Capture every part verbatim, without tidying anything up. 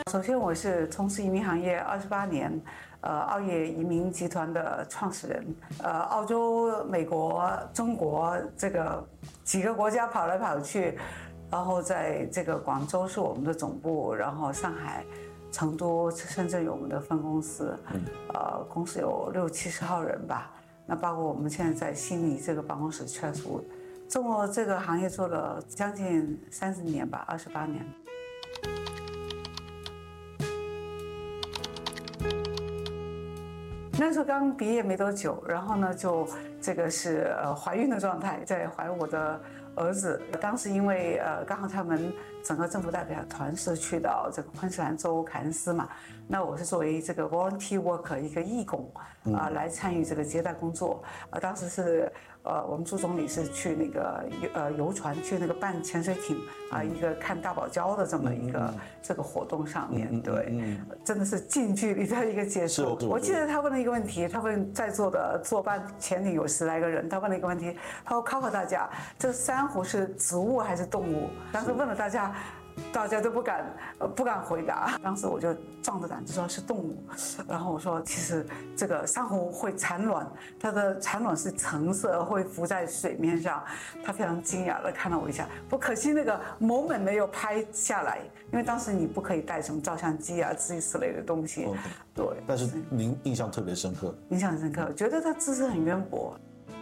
首先，我是从事移民行业二十八年，呃，澳业移民集团的创始人。呃，澳洲、美国、中国这个几个国家跑来跑去，然后在这个广州是我们的总部，然后上海、成都、深圳有我们的分公司，呃，公司有六七十号人吧。那包括我们现在在悉尼这个办公室 Chatswood， 做这个行业做了将近三十年吧，二十八年。那时候刚毕业没多久，然后呢，就这个是呃怀孕的状态，在怀我的儿子。当时因为呃刚好他们整个政府代表团是去到这个昆士兰州凯恩斯嘛，那我是作为这个 volunteer worker 一个义工啊、呃、来参与这个接待工作。呃，当时是呃我们朱总理是去那个呃游船去那个办潜水艇啊、呃、一个看大堡礁的这么一个这个活动上面，对，真的是近距离的一个接触。我记得他问了一个问题，他问在座的坐班前里有十来个人，他问了一个问题，他说考考大家，这珊瑚是植物还是动物？当时问了大家。大家都不敢，呃，不敢回答。当时我就壮着胆子说是动物，然后我说其实这个珊瑚会产卵，它的产卵是橙色，会浮在水面上。他非常惊讶的看了我一下，不可惜那个 moment 没有拍下来，因为当时你不可以带什么照相机啊之此类的东西。Okay. 对。 但是您印象特别深刻。 印象很深刻，觉得他知识很渊博。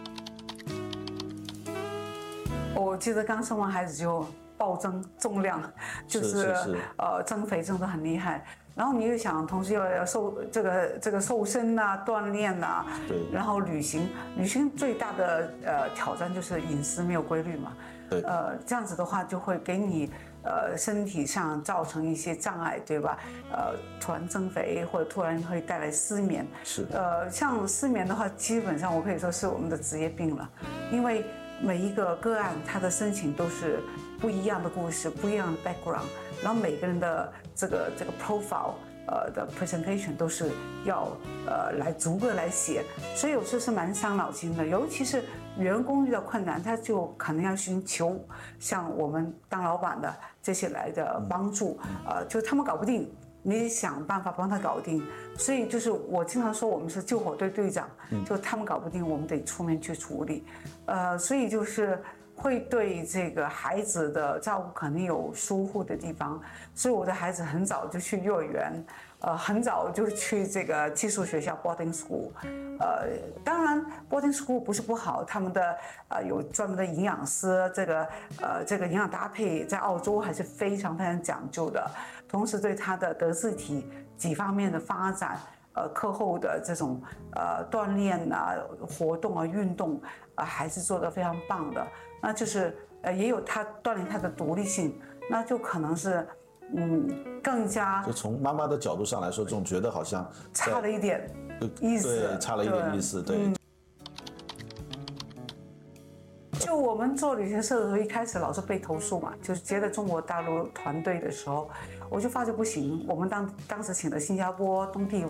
我记得刚生完孩子就。暴增重量，就是是是是呃增肥增得很厉害，然后你又想同时又要瘦这个这个瘦身啊锻炼啊， 对， 然后旅行旅行最大的呃挑战就是饮食没有规律嘛， 对， 呃这样子的话就会给你呃身体上造成一些障碍，对吧？呃突然增肥或者突然会带来失眠， 是， 呃像失眠的话，基本上我可以说是我们的职业病了，因为每一个个案他的申请都是。不一样的故事，不一样的 background， 然后每个人的这个这个 profile， 呃的 presentation 都是要呃来逐个来写，所以有时候是蛮伤脑筋的。尤其是员工遇到困难，他就可能要寻求像我们当老板的这些来的帮助，呃，就他们搞不定，你想办法帮他搞定。所以就是我经常说，我们是救火队队长，就他们搞不定，我们得出面去处理，呃，所以就是。会对这个孩子的照顾肯定有疏忽的地方，所以我的孩子很早就去幼儿园，呃，很早就去这个寄宿学校 boarding school， 呃，当然 boarding school 不是不好，他们的呃有专门的营养师，这个呃这个营养搭配在澳洲还是非常非常讲究的，同时对他的德智体几方面的发展。呃，课后的这种呃锻炼啊、活动啊、运动啊、呃，还是做得非常棒的。那就是呃，也有他锻炼他的独立性，那就可能是嗯更加。 就从妈妈的角度上来说，总觉得好像差了一点意思， 对，差了一点意思，对。嗯就我们做旅行社的时候，一开始老是被投诉嘛，就是接待中国大陆团队的时候，我就发觉不行。我们当当时请的新加坡、东帝汶。